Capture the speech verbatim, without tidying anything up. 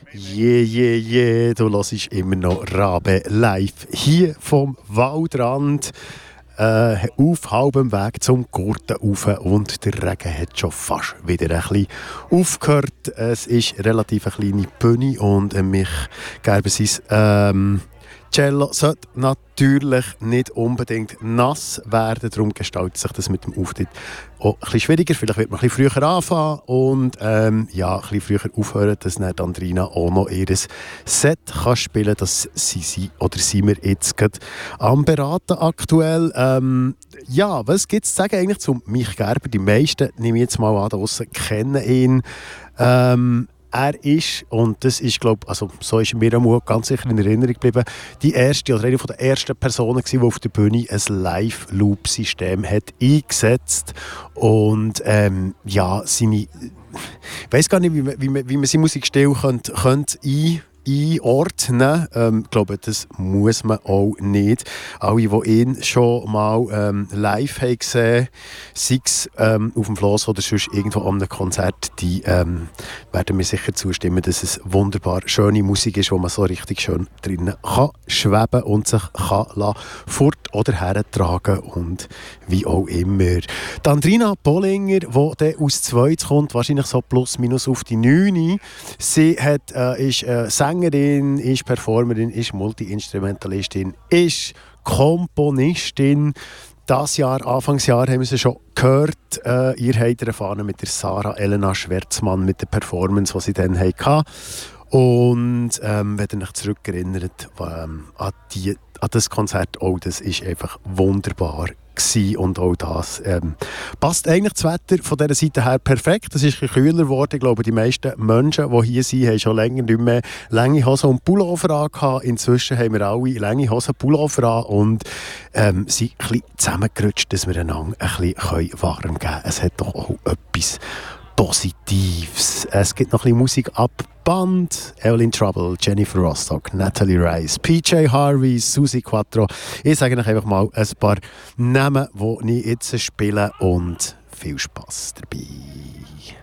Je, je, je, du hörst immer noch Rabe live hier vom Waldrand. Äh, auf halbem Weg zum Gurten rauf und der Regen hat schon fast wieder ein bisschen aufgehört. Es ist relativ eine kleine Bühne und äh, mich Gerber sein ähm, Cello sollte natürlich nicht unbedingt nass werden, darum gestaltet sich das mit dem Auftritt auch ein bisschen schwieriger. Vielleicht wird man ein bisschen früher anfangen und ähm, ja, ein bisschen früher aufhören, dass dann Andrina auch noch ihr Set kann spielen kann. Das sind sie oder sind wir jetzt gerade am Beraten aktuell. Ähm, ja, was gibt es zu sagen eigentlich zu Mich Gerber? Die meisten, nehme ich jetzt mal an, da draussen kennen ihn. Ähm, Er ist, und das ist, glaube also so ist mir auch ganz sicher in Erinnerung geblieben, die erste oder eine der ersten Personen gewesen, die auf der Bühne ein Live-Loop-System hat eingesetzt und ähm, ja, seine, ich weiss gar nicht, wie man, wie man, wie man seine Musikstil könnte, könnte ein einordnen. Ähm, ich glaube, das muss man auch nicht. Alle, die ihn schon mal ähm, live haben gesehen, sei es ähm, auf dem Floss oder sonst irgendwo an einem Konzert, die ähm, werden mir sicher zustimmen, dass es wunderbar schöne Musik ist, wo man so richtig schön drinnen kann schweben und sich kann lassen, fort oder hertragen und wie auch immer. Die Andrina Bollinger, die aus zweit kommt, wahrscheinlich so plus minus auf die neun. Sie hat, äh, ist äh, Sängerin, ist Performerin, ist Multi-Instrumentalistin, ist Komponistin. Das Jahr, Anfangsjahr, haben wir sie schon gehört. Äh, ihr habt erfahren mit der Sarah Elena Schwärzmann, mit der Performance, die sie dann hatten. Und ähm, wenn ihr euch zurückerinnert ähm, an, die, an das Konzert, oh, das ist einfach wunderbar gewesen. Und auch das ähm, passt eigentlich das Wetter von dieser Seite her perfekt. Es ist ein bisschen kühler geworden. Ich glaube, die meisten Menschen, die hier sind, haben schon länger nicht mehr lange Hosen und Pullover angehabt. Inzwischen haben wir alle lange Hosen und Pullover an und ähm, sind ein bisschen zusammengerutscht, dass wir einander ein bisschen warm geben können. Es hat doch auch etwas Positives. Es gibt noch ein bisschen Musik ab Band. Evelyn Trouble, Jennifer Rostock, Natalie Rice, P J Harvey, Susi Quattro. Ich sage euch einfach mal ein paar Namen, die ich jetzt spiele und viel Spass dabei.